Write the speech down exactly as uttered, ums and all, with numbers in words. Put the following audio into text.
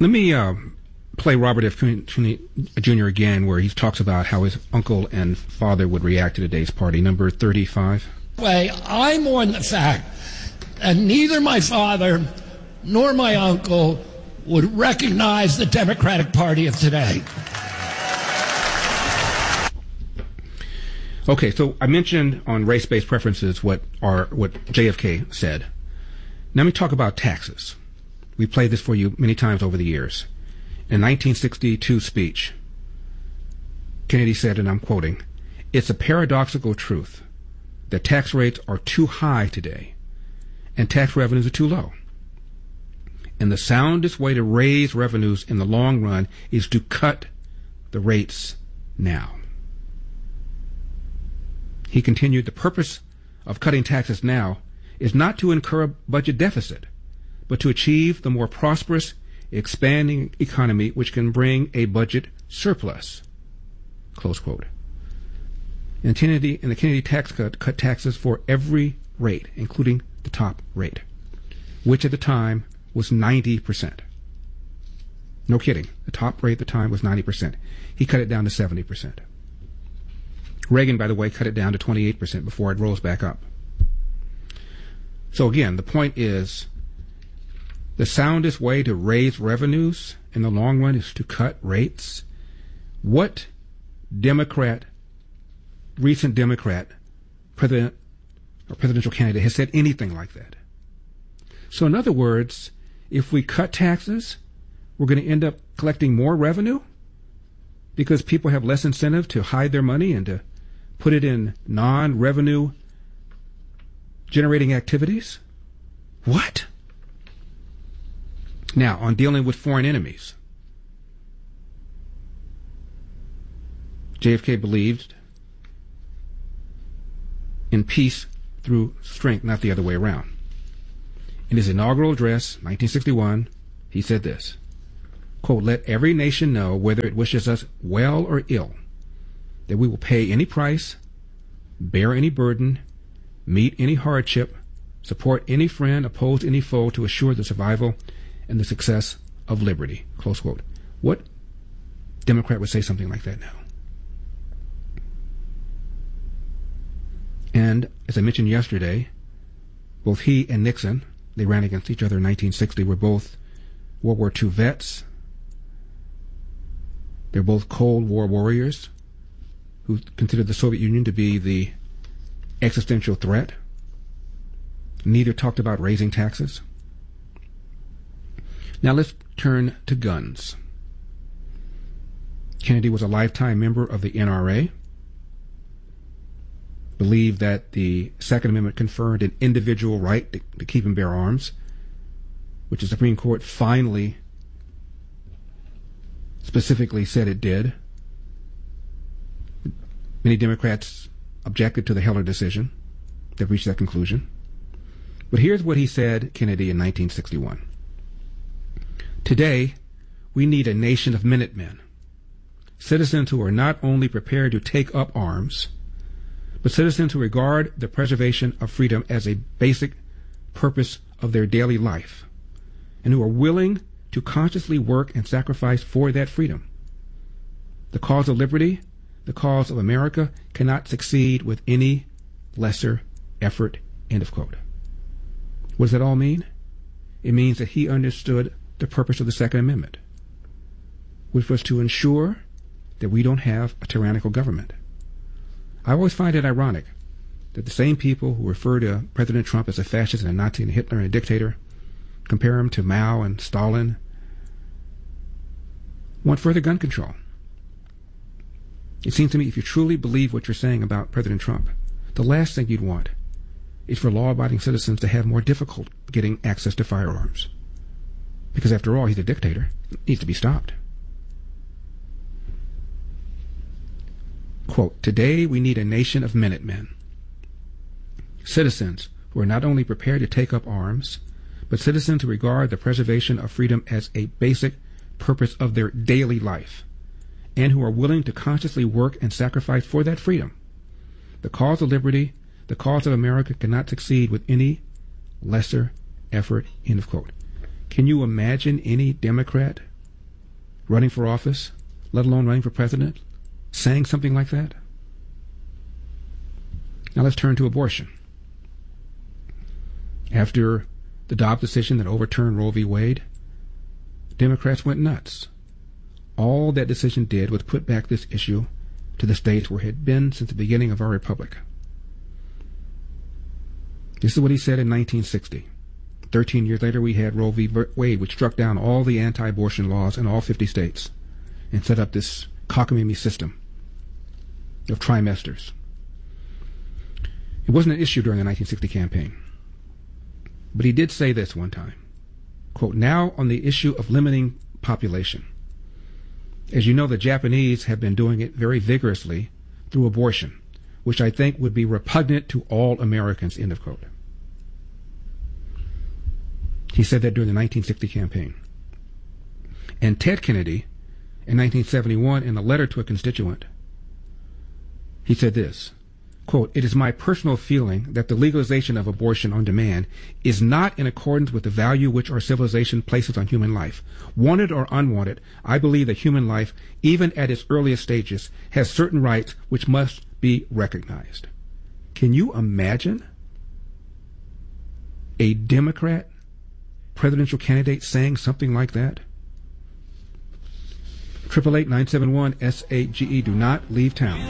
Let me uh, play Robert F. Kennedy Junior again, where he talks about how his uncle and father would react to today's party. Number thirty-five. Way, I mourn the fact that neither my father nor my uncle would recognize the Democratic Party of today. Okay, so I mentioned on race-based preferences what are what J F K said. Now let me talk about taxes. We played this for you many times over the years. In a nineteen sixty-two speech, Kennedy said, and I'm quoting, "It's a paradoxical truth that tax rates are too high today and tax revenues are too low. And the soundest way to raise revenues in the long run is to cut the rates now." He continued, "The purpose of cutting taxes now is not to incur a budget deficit, but to achieve the more prosperous, expanding economy which can bring a budget surplus." Close quote. And Kennedy and the Kennedy tax cut cut taxes for every rate, including the top rate, which at the time was ninety percent. No kidding. The top rate at the time was ninety percent. He cut it down to seventy percent. Reagan, by the way, cut it down to twenty-eight percent before it rose back up. So again, the point is, the soundest way to raise revenues in the long run is to cut rates. What Democrat, recent Democrat, president or presidential candidate has said anything like that? So in other words, if we cut taxes, we're going to end up collecting more revenue because people have less incentive to hide their money and to put it in non-revenue generating activities? What? Now, on dealing with foreign enemies, J F K believed in peace through strength, not the other way around. In his inaugural address, nineteen sixty-one, he said this, quote, "Let every nation know, whether it wishes us well or ill, that we will pay any price, bear any burden, meet any hardship, support any friend, oppose any foe to assure the survival and the success of liberty." Close quote. What Democrat would say something like that now? And as I mentioned yesterday, both he and Nixon, they ran against each other in nineteen sixty, were both World War Two vets. They're both Cold War warriors who considered the Soviet Union to be the existential threat. Neither talked about raising taxes. Now let's turn to guns. Kennedy was a lifetime member of the N R A, believed that the Second Amendment conferred an individual right to, to keep and bear arms, which the Supreme Court finally specifically said it did. Many Democrats objected to the Heller decision that reached that conclusion. But here's what he said, Kennedy, in nineteen sixty-one. "Today, we need a nation of Minutemen, citizens who are not only prepared to take up arms, but citizens who regard the preservation of freedom as a basic purpose of their daily life, and who are willing to consciously work and sacrifice for that freedom. The cause of liberty, the cause of America, cannot succeed with any lesser effort." End of quote. What does that all mean? It means that he understood the purpose of the Second Amendment, which was to ensure that we don't have a tyrannical government. I always find it ironic that the same people who refer to President Trump as a fascist and a Nazi and a Hitler and a dictator, compare him to Mao and Stalin, want further gun control. It seems to me if you truly believe what you're saying about President Trump, the last thing you'd want is for law-abiding citizens to have more difficult getting access to firearms. Because after all, he's a dictator. It needs to be stopped. Quote, "Today we need a nation of Minutemen, citizens who are not only prepared to take up arms, but citizens who regard the preservation of freedom as a basic purpose of their daily life, and who are willing to consciously work and sacrifice for that freedom. The cause of liberty, the cause of America, cannot succeed with any lesser effort." End of quote. Can you imagine any Democrat running for office, let alone running for president, saying something like that? Now let's turn to abortion. After the Dobbs decision that overturned Roe v. Wade, Democrats went nuts. All that decision did was put back this issue to the states where it had been since the beginning of our republic. This is what he said in nineteen sixty. Thirteen years later, we had Roe v. Wade, which struck down all the anti-abortion laws in all fifty states and set up this cockamamie system of trimesters. It wasn't an issue during the nineteen sixty campaign. But he did say this one time, quote, "Now on the issue of limiting population. As you know, the Japanese have been doing it very vigorously through abortion, which I think would be repugnant to all Americans," end of quote. He said that during the nineteen sixty campaign. And Ted Kennedy, in nineteen seventy-one, in a letter to a constituent, he said this, quote, "It is my personal feeling that the legalization of abortion on demand is not in accordance with the value which our civilization places on human life. Wanted or unwanted, I believe that human life, even at its earliest stages, has certain rights which must be recognized." Can you imagine a Democrat presidential candidate saying something like that? eight eight eight, nine seven one, S A G E. Do not leave town.